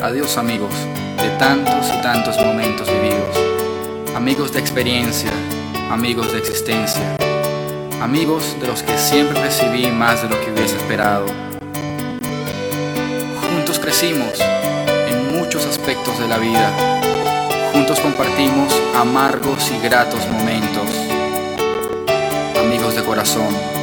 Adiós amigos, de tantos y tantos momentos vividos. Amigos de experiencia, amigos de existencia. Amigos de los que siempre recibí más de lo que hubiese esperado. Juntos crecimos en muchos aspectos de la vida. Juntos compartimos amargos y gratos momentos. Amigos de corazón.